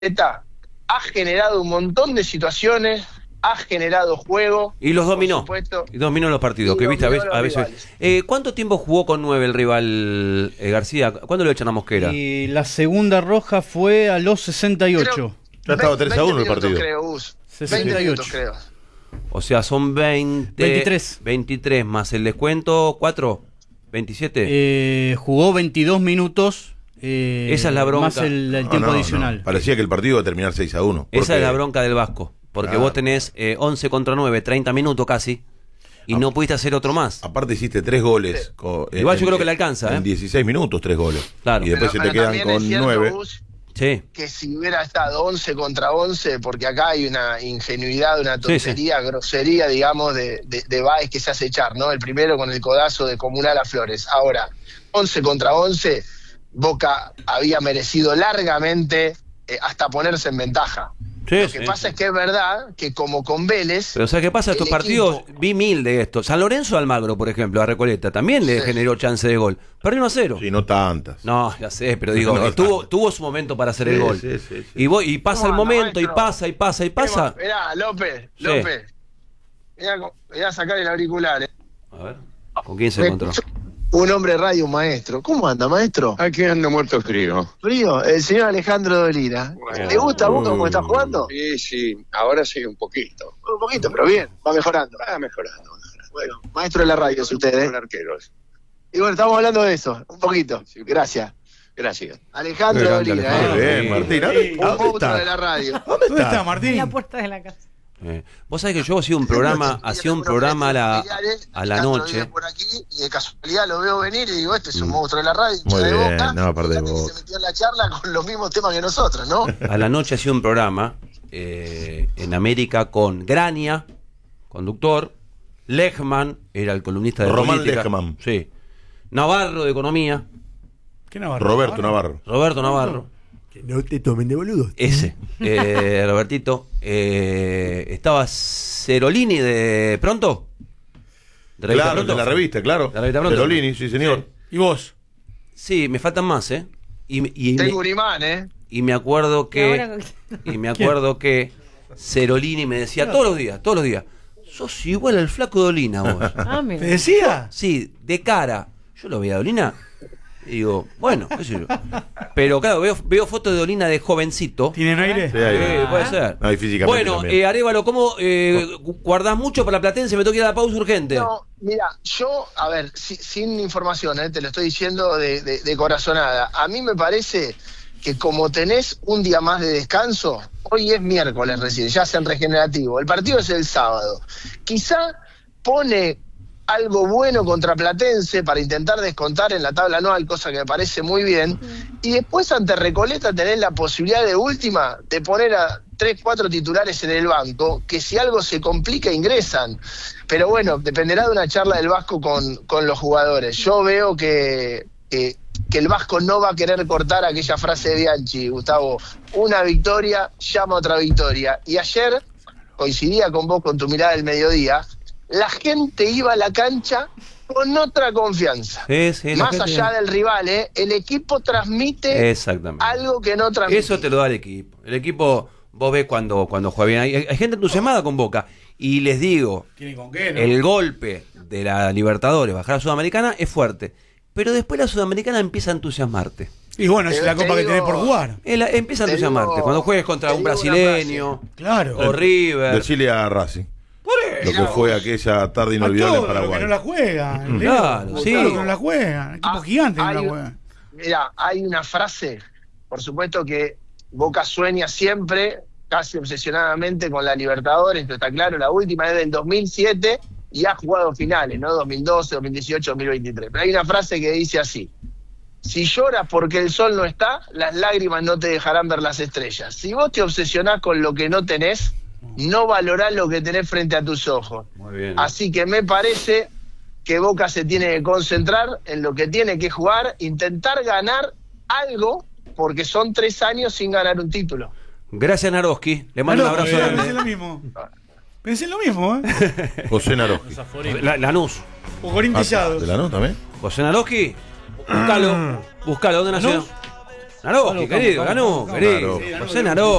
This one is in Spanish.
ha generado un montón de situaciones, ha generado juego. Y los dominó. Supuesto, y dominó los partidos, que viste a veces. ¿Cuánto tiempo jugó con 9 el rival García? ¿Cuándo lo echan a Mosquera? Y la segunda roja fue a los 68. Ya estaba 3-1 el partido. Creo, Gus. 68. 20 minutos, creo. O sea, son 23. 23 más el descuento, 4, 27. Jugó 22 minutos. Esa es la bronca. Más el tiempo adicional. No. Parecía que el partido iba a terminar 6-1. Esa es la bronca del Vasco. Porque vos tenés 11 contra 9, 30 minutos casi. Y no pudiste hacer otro más. Aparte hiciste 3 goles. Igual yo creo que le alcanza. En 16 minutos 3 goles. Claro. Y después se te quedan con 9. Sí. Que si hubiera estado 11 contra 11, porque acá hay una ingenuidad, una tontería, grosería, digamos, de Báez que se hace echar, ¿no? El primero con el codazo de Comunal a Flores. Ahora, 11 contra 11, Boca había merecido largamente hasta ponerse en ventaja. Lo que pasa es que es verdad que como con Vélez... Pero ¿sabes qué pasa? Estos partidos, vi 1000 de estos. San Lorenzo Almagro, por ejemplo, a Recoleta, también le generó chance de gol. Perdió 1-0. Sí, no tantas. No, ya sé, pero digo, tuvo su momento para hacer el gol. Sí. Y pasa el momento, maestro, y pasa. Mirá, López. Mirá a sacar el auricular. A ver, ¿con quién se encontró? Un hombre radio, un maestro. ¿Cómo anda, maestro? Aquí ando muerto frío. ¿Frío? El señor Alejandro Dolina. Bueno, ¿Le gusta a Boca cómo está jugando? Sí, ahora sí un poquito. Un poquito, pero bien, va mejorando. Va mejorando. Bueno, maestro de la radio es usted, Son arqueros. Y bueno, estamos hablando de eso, un poquito. Gracias. Alejandro Dolina, Bien, Martín. Un monstruo de la radio. ¿Dónde está Martín? En la puerta de la casa. Vos sabés que yo hacía un programa a la noche. Por aquí, y de casualidad lo veo venir y digo, este es un monstruo de la radio. Muy de bien, Boca, no, aparte de Boca. que se metió en la charla con los mismos temas que nosotros, ¿no? A la noche hacía un programa en América con Grania, conductor, Lechman, era el columnista de Román política. Lechman. Sí. Navarro, de economía. ¿Qué Navarro? Roberto Navarro. Que no te tomen de boludo. Ese, Robertito. Estaba Cerolini de Pronto. De la revista, claro. La revista Pronto. Cerolini, sí, señor. Sí. ¿Y vos? Sí, me faltan más, Tengo un imán, Y me acuerdo que Cerolini me decía todos los días, sos igual al flaco Dolina vos. ¿Te decía? Sí, de cara. Yo lo veía a Dolina y digo, bueno, qué sé yo. Pero claro, veo fotos de Dolina de jovencito. ¿Tienen aire? Sí, aire. Puede ser. No, y físicamente bueno, también. Arévalo, ¿cómo guardás mucho para Platense? Me tengo que ir a la pausa urgente. No, mira, yo, a ver, sin información, te lo estoy diciendo de corazonada. A mí me parece que como tenés un día más de descanso, hoy es miércoles recién, ya hacen regenerativo. El partido es el sábado. Quizá pone algo bueno contra Platense para intentar descontar en la tabla anual, cosa que me parece muy bien, y después ante Recoleta tenés la posibilidad de última de poner a 3-4 titulares en el banco, que si algo se complica ingresan, pero bueno, dependerá de una charla del Vasco con los jugadores. Yo veo que el Vasco no va a querer cortar aquella frase de Bianchi, Gustavo, una victoria llama a otra victoria, y ayer coincidía con vos con tu mirada del mediodía. La gente iba a la cancha con otra confianza. Sí, más allá del rival, el equipo transmite algo que no transmite. Eso te lo da el equipo. El equipo, vos ves cuando juega bien. Hay gente entusiasmada con Boca. Y les digo, con qué, ¿no? El golpe de la Libertadores, bajar a la Sudamericana, es fuerte. Pero después la Sudamericana empieza a entusiasmarte. Y bueno, es la copa que tenés por jugar. Empieza a entusiasmarte. Cuando juegues contra un brasileño, claro, o River. Decirle a Racing. Lo que fue aquella tarde inolvidable en Paraguay. Que no la juegan. Claro, sí. Que no la juegan. Equipos gigantes no la juegan. Mira, hay una frase, por supuesto que Boca sueña siempre, casi obsesionadamente con la Libertadores, esto está claro, la última es del 2007 y ha jugado finales, ¿no? 2012, 2018, 2023. Pero hay una frase que dice así: si lloras porque el sol no está, las lágrimas no te dejarán ver las estrellas. Si vos te obsesionás con lo que no tenés, no valorás lo que tenés frente a tus ojos. Muy bien. Así que me parece que Boca se tiene que concentrar en lo que tiene que jugar, intentar ganar algo, porque son 3 años sin ganar un título. Gracias, Naroski. Le mando un abrazo grande. Pensé lo mismo, José Naroski. Lanús. O Corinthians. ¿De Lanús también? José Naroski. Búscalo. ¿Dónde nació? Naroji, querido, ganó, querido. Naroji. José Naroji.